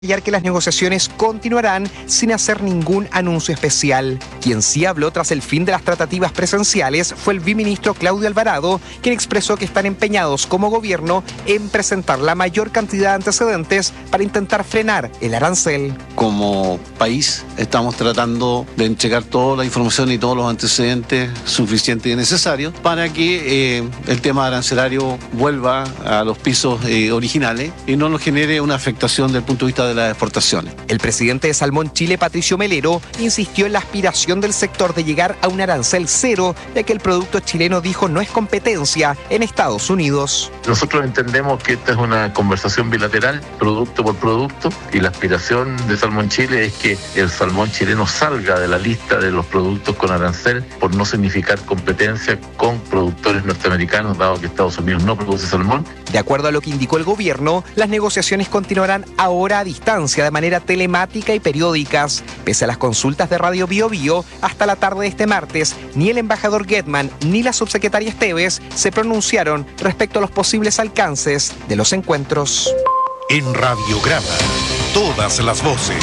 Que las negociaciones continuarán sin hacer ningún anuncio especial. Quien sí habló tras el fin de las tratativas presenciales fue el viceministro Claudio Alvarado, quien expresó que están empeñados como gobierno en presentar la mayor cantidad de antecedentes para intentar frenar el arancel. Como país estamos tratando de entregar toda la información y todos los antecedentes suficientes y necesarios para que el tema arancelario vuelva a los pisos originales y no nos genere una afectación del punto de vista de las exportaciones. El presidente de Salmón Chile, Patricio Melero, insistió en la aspiración del sector de llegar a un arancel cero, ya que el producto chileno, dijo, no es competencia en Estados Unidos. Nosotros entendemos que esta es una conversación bilateral, producto por producto, y la aspiración de Salmón Chile es que el salmón chileno salga de la lista de los productos con arancel por no significar competencia con productores norteamericanos, dado que Estados Unidos no produce salmón. De acuerdo a lo que indicó el gobierno, las negociaciones continuarán ahora a distancia de manera telemática y periódicas. Pese a las consultas de Radio Bio Bio, hasta la tarde de este martes, ni el embajador Getman ni la subsecretaria Esteves se pronunciaron respecto a los posibles alcances de los encuentros. En Radiograma, todas las voces.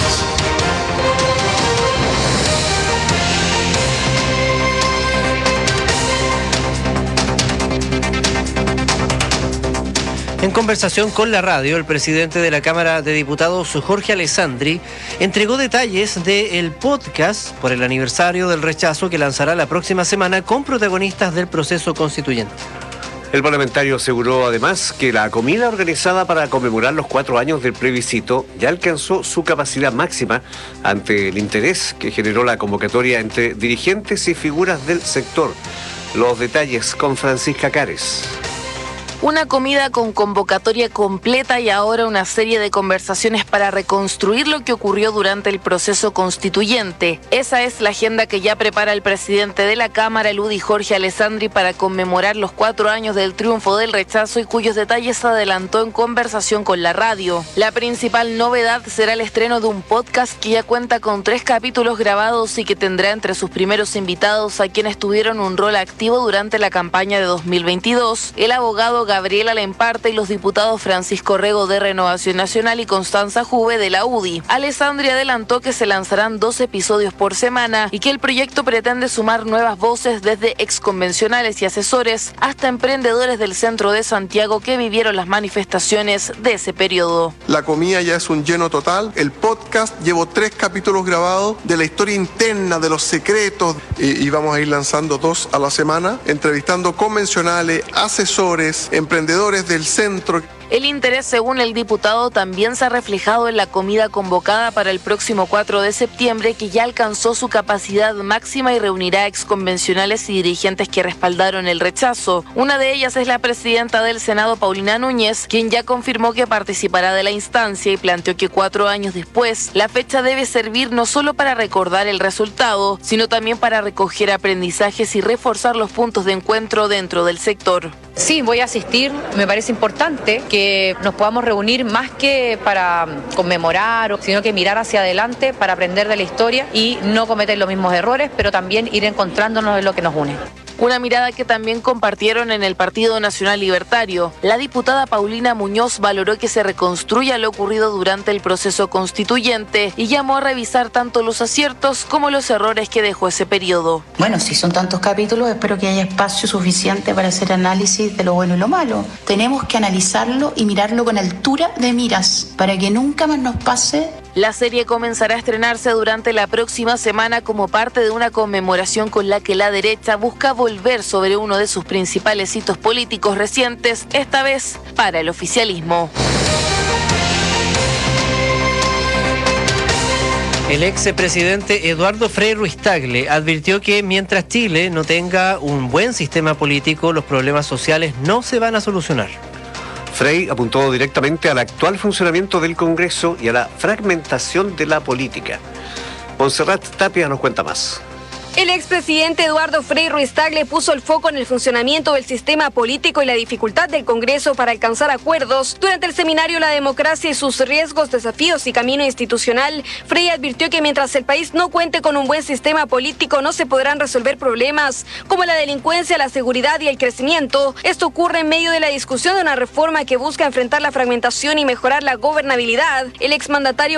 En conversación con la radio, el presidente de la Cámara de Diputados, Jorge Alessandri, entregó detalles del podcast por el aniversario del rechazo que lanzará la próxima semana con protagonistas del proceso constituyente. El parlamentario aseguró además que la comida organizada para conmemorar los 4 años del plebiscito ya alcanzó su capacidad máxima ante el interés que generó la convocatoria entre dirigentes y figuras del sector. Los detalles con Francisca Cares. Una comida con convocatoria completa y ahora una serie de conversaciones para reconstruir lo que ocurrió durante el proceso constituyente. Esa es la agenda que ya prepara el presidente de la Cámara, el UDI Jorge Alessandri, para conmemorar los 4 años del triunfo del rechazo y cuyos detalles adelantó en conversación con la radio. La principal novedad será el estreno de un podcast que ya cuenta con 3 capítulos grabados y que tendrá entre sus primeros invitados a quienes tuvieron un rol activo durante la campaña de 2022, el abogado Gabriela Lemparte y los diputados Francisco Rego de Renovación Nacional y Constanza Juve de la UDI. Alessandri adelantó que se lanzarán 2 episodios por semana y que el proyecto pretende sumar nuevas voces desde exconvencionales y asesores hasta emprendedores del centro de Santiago que vivieron las manifestaciones de ese periodo. La comida ya es un lleno total. El podcast llevo 3 capítulos grabados de la historia interna, de los secretos, y vamos a ir lanzando 2 a la semana, entrevistando convencionales, asesores, emprendedores del centro. El interés, según el diputado, también se ha reflejado en la comida convocada para el próximo 4 de septiembre, que ya alcanzó su capacidad máxima y reunirá exconvencionales y dirigentes que respaldaron el rechazo. Una de ellas es la presidenta del Senado, Paulina Núñez, quien ya confirmó que participará de la instancia y planteó que 4 años después, la fecha debe servir no solo para recordar el resultado, sino también para recoger aprendizajes y reforzar los puntos de encuentro dentro del sector. Sí, voy a asistir. Me parece importante que nos podamos reunir más que para conmemorar, sino que mirar hacia adelante para aprender de la historia y no cometer los mismos errores, pero también ir encontrándonos en lo que nos une. Una mirada que también compartieron en el Partido Nacional Libertario. La diputada Paulina Muñoz valoró que se reconstruya lo ocurrido durante el proceso constituyente y llamó a revisar tanto los aciertos como los errores que dejó ese periodo. Bueno, si son tantos capítulos, espero que haya espacio suficiente para hacer análisis de lo bueno y lo malo. Tenemos que analizarlo y mirarlo con altura de miras para que nunca más nos pase. La serie comenzará a estrenarse durante la próxima semana como parte de una conmemoración con la que la derecha busca volver sobre uno de sus principales hitos políticos recientes, esta vez para el oficialismo. El expresidente Eduardo Frei Ruiz-Tagle advirtió que mientras Chile no tenga un buen sistema político, los problemas sociales no se van a solucionar. Frei apuntó directamente al actual funcionamiento del Congreso y a la fragmentación de la política. Montserrat Tapia nos cuenta más. El expresidente Eduardo Frei Ruiz-Tagle puso el foco en el funcionamiento del sistema político y la dificultad del Congreso para alcanzar acuerdos. Durante el seminario La democracia y sus riesgos, desafíos y camino institucional, Frei advirtió que mientras el país no cuente con un buen sistema político no se podrán resolver problemas como la delincuencia, la seguridad y el crecimiento. Esto ocurre en medio de la discusión de una reforma que busca enfrentar la fragmentación y mejorar la gobernabilidad. El exmandatario